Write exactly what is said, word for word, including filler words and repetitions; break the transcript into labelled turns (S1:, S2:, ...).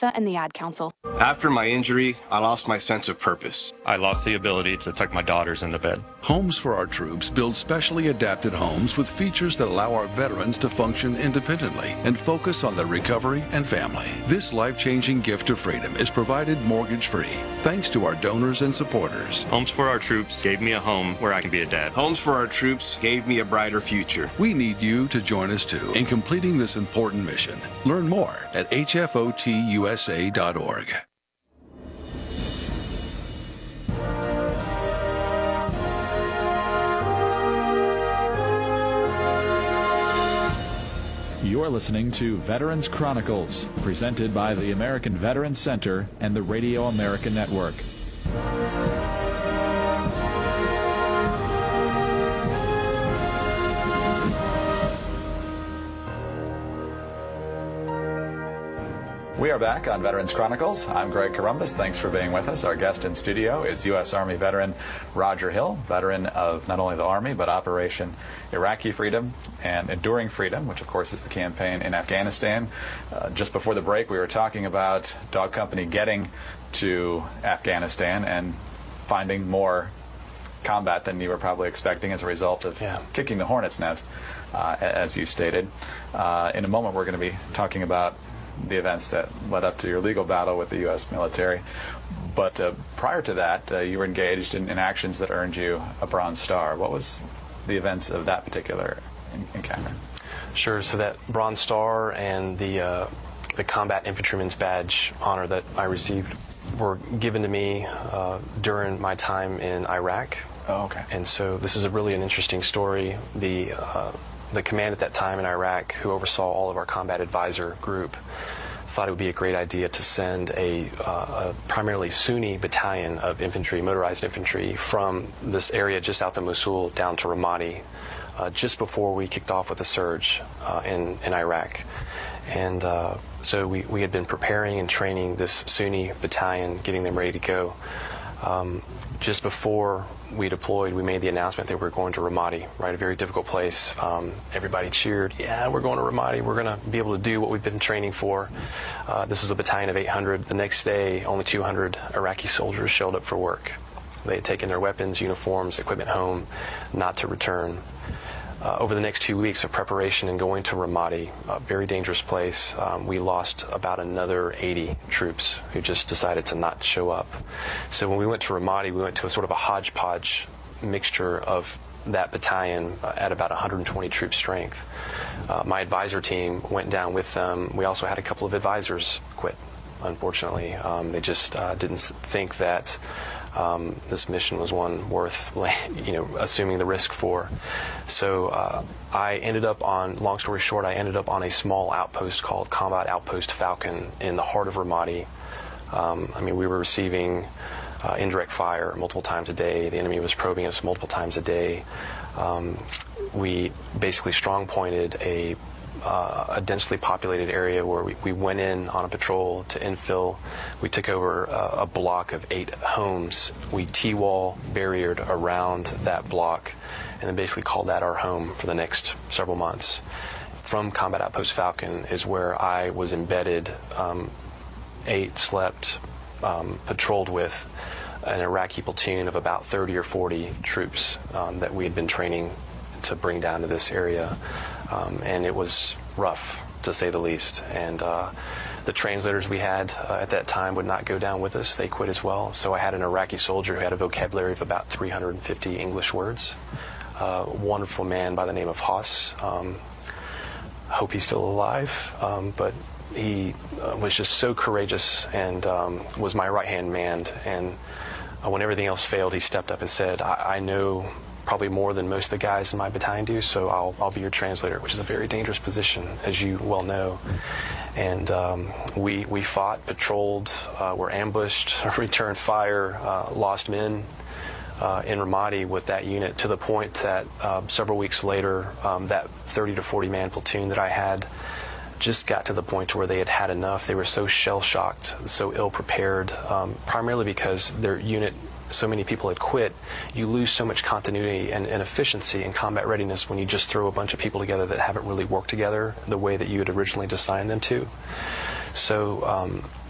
S1: NASA and the Ad Council.
S2: After my injury, I lost my sense of purpose.
S3: I lost the ability to tuck my daughters into bed.
S4: Homes for Our Troops builds specially adapted homes with features that allow our veterans to function independently and focus on their recovery and family. This life-changing gift of freedom is provided mortgage-free, thanks to our donors and supporters.
S3: Homes for Our Troops gave me a home where I can be a dad.
S2: Homes for Our Troops gave me a brighter future.
S4: We need you to join us too in completing this important mission. Learn more at H F O T U S A dot org.
S5: You're listening to Veterans Chronicles, presented by the American Veterans Center and the Radio America Network.
S6: We are back on Veterans Chronicles. I'm Greg Corombos. Thanks for being with us. Our guest in studio is U S Army veteran Roger Hill, veteran of not only the Army, but Operation Iraqi Freedom and Enduring Freedom, which of course is the campaign in Afghanistan. Uh, just before the break, we were talking about Dog Company getting to Afghanistan and finding more combat than you were probably expecting as a result of yeah. kicking the hornet's nest, uh, as you stated. Uh, in a moment, we're going to be talking about the events that led up to your legal battle with the U S military. But uh, prior to that, uh, you were engaged in, in actions that earned you a Bronze Star. What was the events of that particular encounter?
S7: Sure. So that Bronze Star and the uh, the Combat Infantryman's Badge honor that I received were given to me uh, during my time in Iraq.
S6: Oh, okay.
S7: And so this is a really an interesting story. The uh, The command at that time in Iraq, who oversaw all of our combat advisor group, thought it would be a great idea to send a, uh, a primarily Sunni battalion of infantry, motorized infantry, from this area just south of Mosul down to Ramadi, uh, just before we kicked off with the surge uh, in, in Iraq. And uh, so we, we had been preparing and training this Sunni battalion, getting them ready to go. Um, just before we deployed, we made the announcement that we were going to Ramadi, right, a very difficult place. Um, everybody cheered, yeah, we're going to Ramadi, we're going to be able to do what we've been training for. Uh, this was a battalion of eight hundred. The next day, only two hundred Iraqi soldiers showed up for work. They had taken their weapons, uniforms, equipment home, not to return. Uh, over the next two weeks of preparation and going to Ramadi, a very dangerous place, um, we lost about another eighty troops who just decided to not show up. So when we went to Ramadi, we went to a sort of a hodgepodge mixture of that battalion uh, at about one hundred twenty troop strength. Uh, my advisor team went down with them. We also had a couple of advisors quit, unfortunately. Um, they just uh, didn't think that Um, this mission was one worth, you know, assuming the risk for. So uh, I ended up on, long story short, I ended up on a small outpost called Combat Outpost Falcon in the heart of Ramadi. Um, I mean, we were receiving uh, indirect fire multiple times a day. The enemy was probing us multiple times a day. Um, we basically strong pointed a Uh, a densely populated area where we, we went in on a patrol to infill. We took over uh, a block of eight homes. We T-wall barriered around that block and then basically called that our home for the next several months. From Combat Outpost Falcon is where I was embedded, um, ate, slept, um, patrolled with an Iraqi platoon of about thirty or forty troops um, that we had been training to bring down to this area. Um, and it was rough, to say the least. And uh, the translators we had uh, at that time would not go down with us. They quit as well. So I had an Iraqi soldier who had a vocabulary of about three hundred fifty English words. Uh, a wonderful man by the name of Haas. Um, hope he's still alive. Um, but he uh, was just so courageous and um, was my right-hand man. And uh, when everything else failed, he stepped up and said, I, I know probably more than most of the guys in my battalion do, so I'll, I'll be your translator, which is a very dangerous position, as you well know. And um, we we fought, patrolled, uh, were ambushed, returned fire, uh, lost men uh, in Ramadi with that unit, to the point that uh, several weeks later, um, that thirty to forty man platoon that I had just got to the point where they had had enough. They were so shell-shocked, so ill-prepared, um, primarily because their unit, so many people had quit. You lose so much continuity and, and efficiency and combat readiness when you just throw a bunch of people together that haven't really worked together the way that you had originally designed them to. So um,